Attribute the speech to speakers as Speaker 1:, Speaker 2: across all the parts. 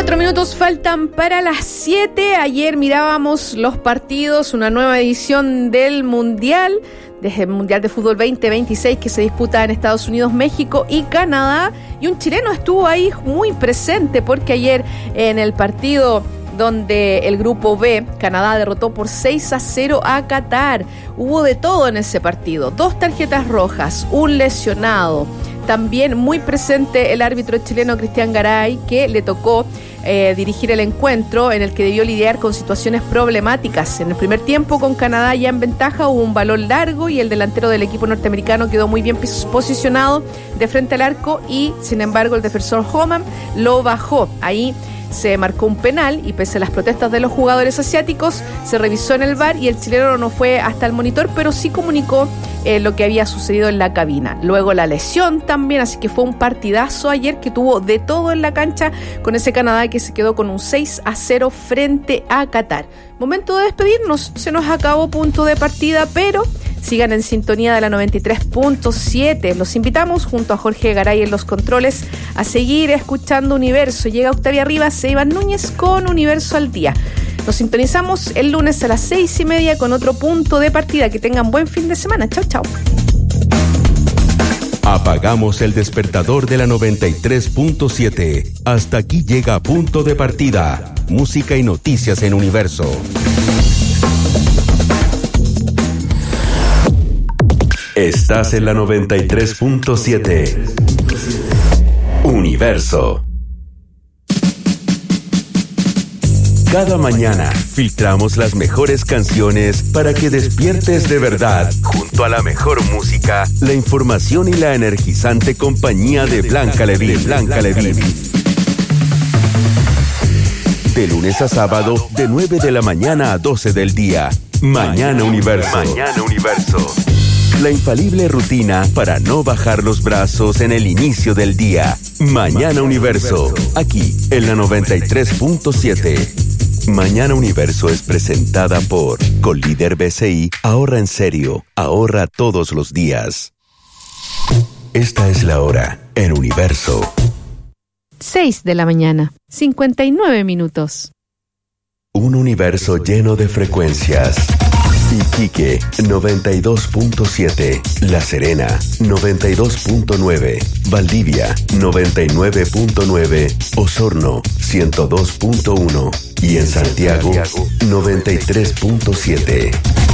Speaker 1: 4 minutos faltan para las 7. Ayer mirábamos los partidos, una nueva edición del Mundial, desde el Mundial de Fútbol 2026 que se disputa en Estados Unidos, México y Canadá. Y un chileno estuvo ahí muy presente porque ayer en el partido donde el grupo B, Canadá derrotó por 6-0 a Qatar. Hubo de todo en ese partido, 2 tarjetas rojas, un lesionado. También muy presente el árbitro chileno Cristian Garay, que le tocó dirigir el encuentro en el que debió lidiar con situaciones problemáticas. En el primer tiempo, con Canadá ya en ventaja, hubo un balón largo y el delantero del equipo norteamericano quedó muy bien posicionado de frente al arco y, sin embargo, el defensor Homan lo bajó. Ahí se marcó un penal y pese a las protestas de los jugadores asiáticos, se revisó en el VAR y el chileno no fue hasta el monitor, pero sí comunicó lo que había sucedido en la cabina. Luego la lesión también, así que fue un partidazo ayer que tuvo de todo en la cancha con ese Canadá que se quedó con un 6-0 frente a Qatar. Momento de despedirnos, se nos acabó punto de partida, pero sigan en sintonía de la 93.7. Los invitamos junto a Jorge Garay en los controles a seguir escuchando Universo. Llega Octavia Rivas e Iván Núñez con Universo al Día. Nos sintonizamos el lunes a las 6:30 con otro punto de partida. Que tengan buen fin de semana. Chau, chau.
Speaker 2: Apagamos el despertador de la 93.7. Hasta aquí llega Punto de Partida. Música y noticias en Universo. Estás en la 93.7. Universo. Cada mañana filtramos las mejores canciones para que despiertes de verdad. Junto a la mejor música, la información y la energizante compañía de Blanca Levin. De lunes a sábado, de 9 de la mañana a 12 del día. Mañana Universo. La infalible rutina para no bajar los brazos en el inicio del día. Mañana Universo. Aquí, en la 93.7. Mañana Universo es presentada por Colíder BCI. Ahorra en serio. Ahorra todos los días. Esta es la hora en Universo.
Speaker 1: 6 de la mañana, 59 minutos.
Speaker 2: Un universo lleno de frecuencias. Iquique 92.7, La Serena 92.9, Valdivia 99.9, Osorno 102.1 y en Santiago 93.7.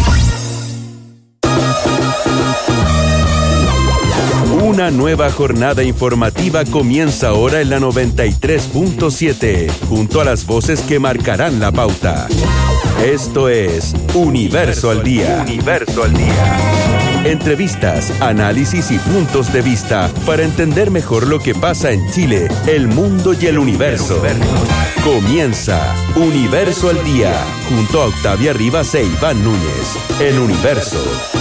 Speaker 2: Una nueva jornada informativa comienza ahora en la 93.7, junto a las voces que marcarán la pauta. Esto es Universo al Día. Entrevistas, análisis y puntos de vista para entender mejor lo que pasa en Chile, el mundo y el universo. Comienza Universo al Día, junto a Octavia Rivas e Iván Núñez, en Universo.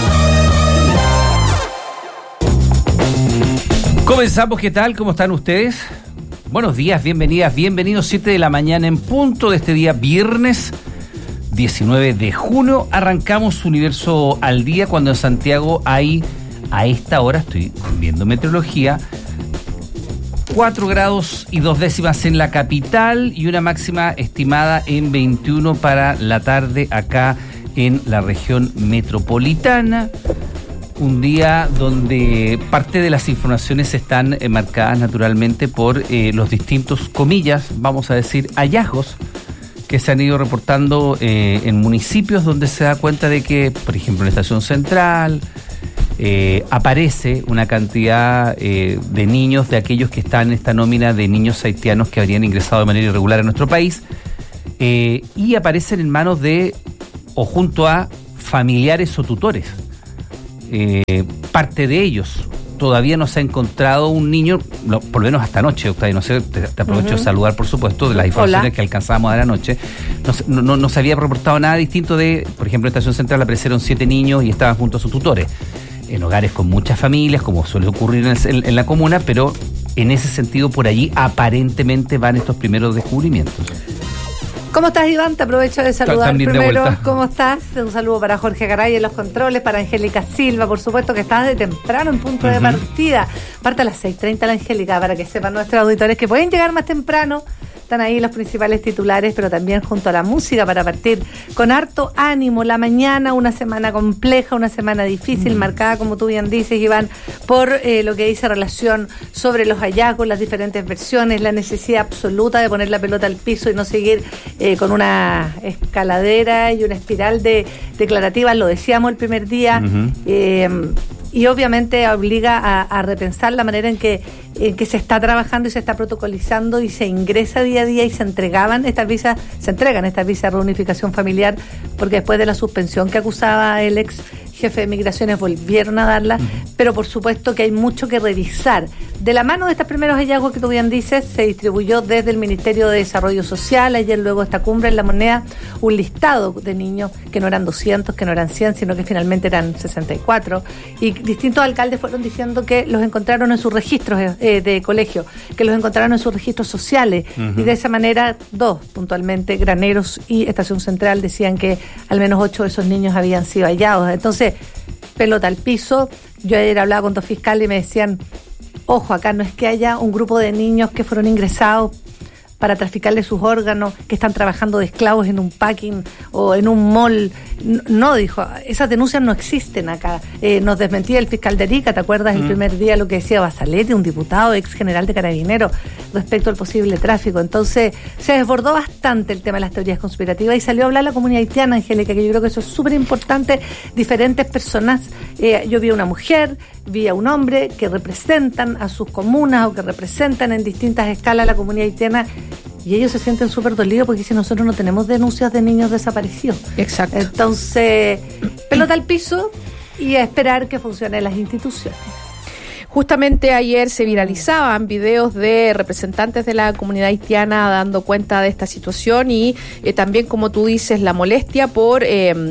Speaker 3: Comenzamos, ¿qué tal? ¿Cómo están ustedes? Buenos días, bienvenidas, bienvenidos. 7 de la mañana en punto de este día, viernes 19 de junio. Arrancamos Universo al Día cuando en Santiago hay, a esta hora, estoy viendo meteorología, 4 grados y 2 décimas en la capital y una máxima estimada en 21 para la tarde acá en la región metropolitana. Un día donde parte de las informaciones están marcadas naturalmente por los distintos, comillas, vamos a decir, hallazgos que se han ido reportando en municipios donde se da cuenta de que, por ejemplo, en la Estación Central aparece una cantidad de niños, de aquellos que están en esta nómina de niños haitianos que habrían ingresado de manera irregular a nuestro país, y aparecen en manos de o junto a familiares o tutores. Parte de ellos todavía no se ha encontrado un niño, por lo menos hasta anoche, Octavio, no sé, te aprovecho de saludar, por supuesto, de las informaciones que alcanzábamos a dar anoche. No se había reportado nada distinto de, por ejemplo, en Estación Central aparecieron 7 niños y estaban junto a sus tutores, en hogares con muchas familias, como suele ocurrir en la comuna, pero en ese sentido, por allí aparentemente van estos primeros descubrimientos.
Speaker 4: ¿Cómo estás, Iván? Te aprovecho de saludar primero. ¿Cómo estás? Un saludo para Jorge Garay en los controles, para Angélica Silva, por supuesto, que estás de temprano en punto de partida. Parte a las 6:30 la Angélica, para que sepan nuestros auditores que pueden llegar más temprano, Están ahí los principales titulares, pero también junto a la música para partir con harto ánimo la mañana, una semana compleja, una semana difícil, marcada, como tú bien dices, Iván, por lo que dice relación sobre los hallazgos, las diferentes versiones, la necesidad absoluta de poner la pelota al piso y no seguir con una escaladera y una espiral de declarativas, lo decíamos el primer día, y obviamente obliga a repensar la manera en que se está trabajando y se está protocolizando y se ingresa día a día y se entregan estas visas de reunificación familiar, porque después de la suspensión que acusaba el ex jefe de migraciones volvieron a darla, pero por supuesto que hay mucho que revisar. De la mano de estos primeros hallazgos que tú bien dices, se distribuyó desde el Ministerio de Desarrollo Social, ayer luego esta cumbre en La Moneda, un listado de niños que no eran 200, que no eran 100, sino que finalmente eran 64, y distintos alcaldes fueron diciendo que los encontraron en sus registros de colegio, que los encontraron en sus registros sociales, y de esa manera, dos puntualmente, Graneros y Estación Central, decían que al menos 8 de esos niños habían sido hallados. Entonces, pelota al piso. Yo ayer hablaba con dos fiscales y me decían, ojo, acá no es que haya un grupo de niños que fueron ingresados para traficarle sus órganos, que están trabajando de esclavos en un packing o en un mall. No, dijo, esas denuncias no existen acá. Nos desmentía el fiscal de Arica, ¿te acuerdas el primer día lo que decía Basaletti, un diputado, ex general de Carabineros, respecto al posible tráfico? Entonces, se desbordó bastante el tema de las teorías conspirativas y salió a hablar la comunidad haitiana, Angélica, que yo creo que eso es súper importante. Diferentes personas, yo vi a una mujer, vi a un hombre que representan a sus comunas o que representan en distintas escalas a la comunidad haitiana, y ellos se sienten súper dolidos porque dicen, nosotros no tenemos denuncias de niños desaparecidos.
Speaker 1: Exacto.
Speaker 4: Entonces, pelota al piso y a esperar que funcionen las instituciones.
Speaker 1: Justamente ayer se viralizaban videos de representantes de la comunidad haitiana dando cuenta de esta situación y también, como tú dices, la molestia por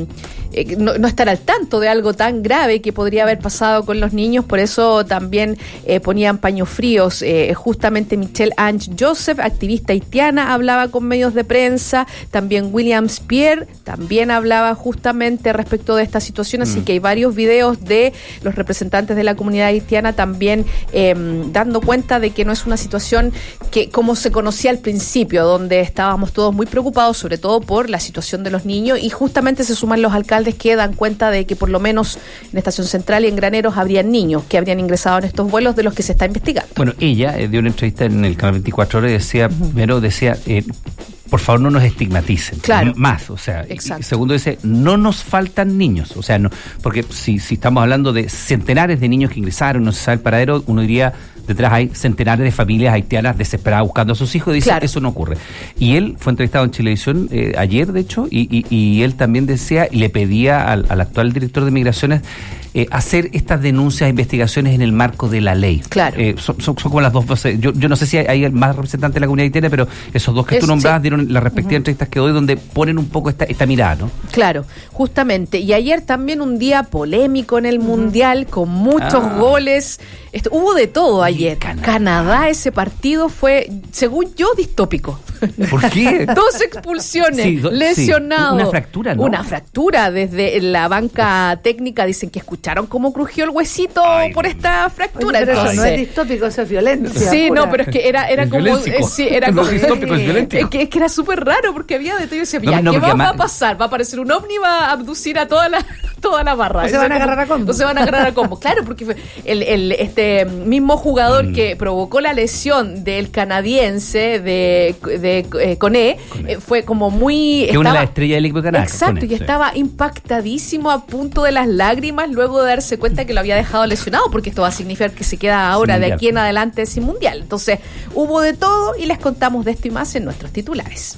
Speaker 1: no estar al tanto de algo tan grave que podría haber pasado con los niños. Por eso también ponían paños fríos. Justamente Michelle Ange Joseph, activista haitiana, hablaba con medios de prensa. También William Spear también hablaba justamente respecto de esta situación. Así que hay varios videos de los representantes de la comunidad haitiana también dando cuenta de que no es una situación que como se conocía al principio, donde estábamos todos muy preocupados, sobre todo por la situación de los niños, y justamente se suman los alcaldes que dan cuenta de que por lo menos en Estación Central y en Graneros habrían niños que habrían ingresado en estos vuelos de los que se está investigando.
Speaker 3: Bueno, ella dio una entrevista en el canal 24 Horas y decía, por favor, no nos estigmaticen.
Speaker 1: Claro.
Speaker 3: Más, o sea, y segundo dice, no nos faltan niños, o sea, no, porque si estamos hablando de centenares de niños que ingresaron, no se sabe el paradero, uno diría, detrás hay centenares de familias haitianas desesperadas buscando a sus hijos, y dice, eso no ocurre. Y él fue entrevistado en Chilevisión ayer, de hecho, y él también decía, y le pedía al actual director de Migraciones hacer estas denuncias e investigaciones en el marco de la ley.
Speaker 1: Claro.
Speaker 3: Son como las dos voces. Yo no sé si hay más representantes de la comunidad haitiana, pero esos dos que tú nombrabas dieron las respectivas entrevistas que doy, donde ponen un poco esta mirada, ¿no?
Speaker 1: Claro, justamente. Y ayer también un día polémico en el Mundial, con muchos goles. Hubo de todo ayer. Canadá, ese partido fue, según yo, distópico.
Speaker 3: ¿Por qué?
Speaker 1: 2 expulsiones, lesionados.
Speaker 3: Una fractura, ¿no?
Speaker 1: Una fractura. Desde la banca técnica dicen que escucharon cómo crujió el huesito por esta fractura.
Speaker 4: Oye, pero eso no es distópico, eso es violencia.
Speaker 1: Sí,
Speaker 4: pura.
Speaker 1: No, pero es que era como... era como
Speaker 3: distópico, es violento.
Speaker 1: Es que era súper raro porque había de todo y decía, ¿qué va a pasar? ¿Va a aparecer un ovni? ¿Va a abducir a toda la barra?
Speaker 4: ¿O se van a agarrar a combo?
Speaker 1: ¿O se van a agarrar a combo? Claro, porque fue este mismo jugador que provocó la lesión del canadiense de Koné, fue como muy...
Speaker 3: Que una de las estrellas del equipo de Canadá.
Speaker 1: Exacto, y estaba impactadísimo a punto de las lágrimas luego de darse cuenta que lo había dejado lesionado, porque esto va a significar que se queda ahora de aquí en adelante sin mundial. Entonces, hubo de todo y les contamos de esto y más en nuestros titulares.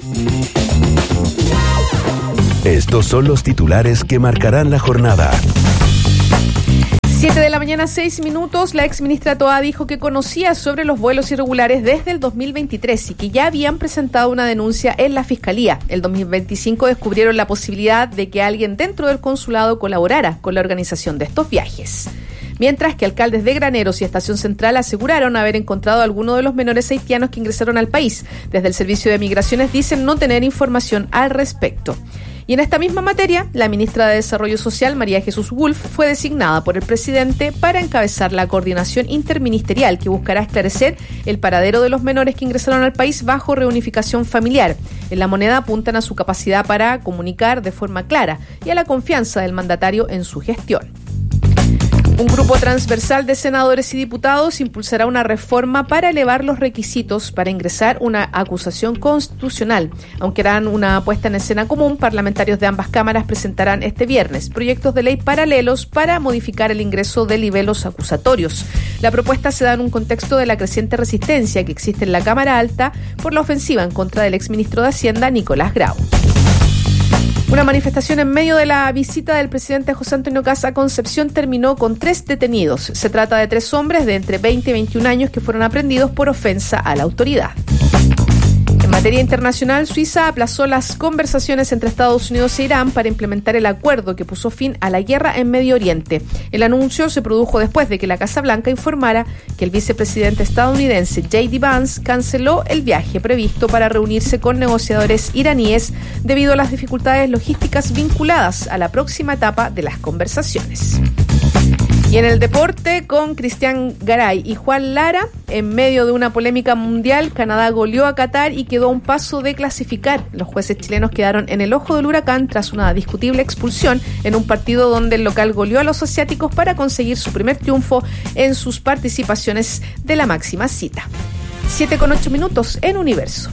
Speaker 2: Estos son los titulares que marcarán la jornada.
Speaker 1: 7 de la mañana, 6 minutos. La exministra Toá dijo que conocía sobre los vuelos irregulares desde el 2023 y que ya habían presentado una denuncia en la Fiscalía. El 2025 descubrieron la posibilidad de que alguien dentro del consulado colaborara con la organización de estos viajes. Mientras que alcaldes de Graneros y Estación Central aseguraron haber encontrado a algunos de los menores haitianos que ingresaron al país. Desde el Servicio de Migraciones dicen no tener información al respecto. Y en esta misma materia, la ministra de Desarrollo Social, María Jesús Wolf, fue designada por el presidente para encabezar la coordinación interministerial que buscará esclarecer el paradero de los menores que ingresaron al país bajo reunificación familiar. En La Moneda apuntan a su capacidad para comunicar de forma clara y a la confianza del mandatario en su gestión. Un grupo transversal de senadores y diputados impulsará una reforma para elevar los requisitos para ingresar una acusación constitucional. Aunque harán una puesta en escena común, parlamentarios de ambas cámaras presentarán este viernes proyectos de ley paralelos para modificar el ingreso de libelos acusatorios. La propuesta se da en un contexto de la creciente resistencia que existe en la Cámara Alta por la ofensiva en contra del exministro de Hacienda, Nicolás Grau. Una manifestación en medio de la visita del presidente José Antonio Kast a Concepción terminó con 3 detenidos. Se trata de 3 hombres de entre 20 y 21 años que fueron aprehendidos por ofensa a la autoridad. En materia internacional, Suiza aplazó las conversaciones entre Estados Unidos e Irán para implementar el acuerdo que puso fin a la guerra en Medio Oriente. El anuncio se produjo después de que la Casa Blanca informara que el vicepresidente estadounidense J.D. Vance canceló el viaje previsto para reunirse con negociadores iraníes debido a las dificultades logísticas vinculadas a la próxima etapa de las conversaciones. Y en el deporte, con Cristian Garay y Juan Lara, en medio de una polémica mundial, Canadá goleó a Qatar y quedó a un paso de clasificar. Los jueces chilenos quedaron en el ojo del huracán tras una discutible expulsión en un partido donde el local goleó a los asiáticos para conseguir su primer triunfo en sus participaciones de la máxima cita. 7:08 en Universo.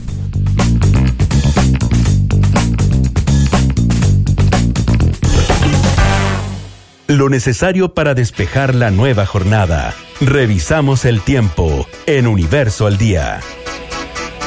Speaker 2: Lo necesario para despejar la nueva jornada. Revisamos el tiempo en Universo al Día.